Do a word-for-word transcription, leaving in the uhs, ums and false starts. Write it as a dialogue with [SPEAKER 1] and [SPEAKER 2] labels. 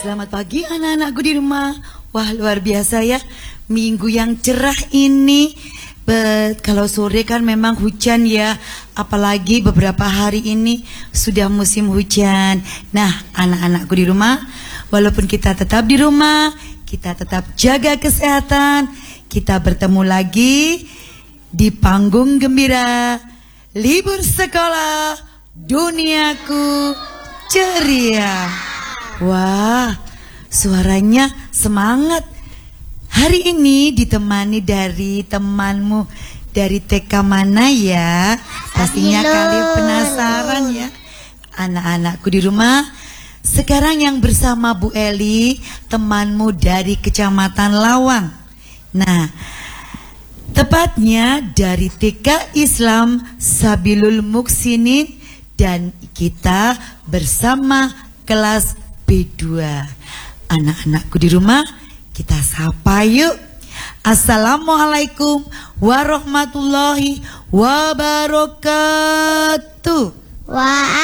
[SPEAKER 1] Selamat pagi anak-anakku di rumah. Wah, luar biasa ya, minggu yang cerah ini. But, kalau sore kan memang hujan ya, apalagi beberapa hari ini sudah musim hujan. Nah, anak-anakku di rumah, walaupun kita tetap di rumah, kita tetap jaga kesehatan. Kita bertemu lagi di panggung gembira libur sekolah duniaku ceria. Wah, suaranya semangat. Hari ini ditemani dari temanmu dari T K mana ya? Pastinya kalian penasaran ya, anak-anakku di rumah. Sekarang yang bersama Bu Eli, temanmu dari Kecamatan Lawang. Nah, tepatnya dari T K Islam Sabilul Muksinin, dan kita bersama kelas B dua. Anak-anakku di rumah, kita sapa yuk. Assalamualaikum warahmatullahi wabarakatuh.
[SPEAKER 2] Waalaikumsalam